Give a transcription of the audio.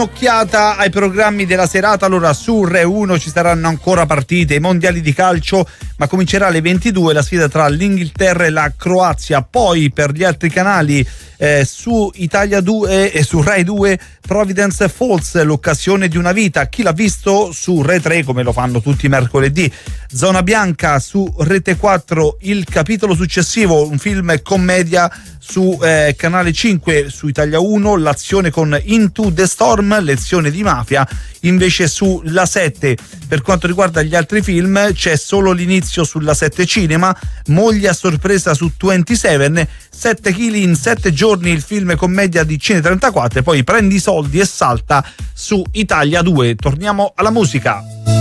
Occhiata ai programmi della serata. Allora, su Rai 1 ci saranno ancora partite, i mondiali di calcio, ma comincerà alle 22 la sfida tra l'Inghilterra e la Croazia. Poi per gli altri canali su Italia 2 e su Rai 2 Providence Falls, l'occasione di una vita. Chi l'ha visto su Rai 3, come lo fanno tutti i mercoledì. Zona Bianca su Rete 4, il capitolo successivo, un film commedia su Canale 5. Su Italia 1 l'azione con Into the Storm, lezione di mafia, invece su La 7. Per quanto riguarda gli altri film c'è solo l'inizio sulla 7 Cinema, Moglie a sorpresa su 27, 7 kg in 7 giorni, il film commedia di Cine 34, e poi Prendi i soldi e salta su Italia 2. Torniamo alla musica.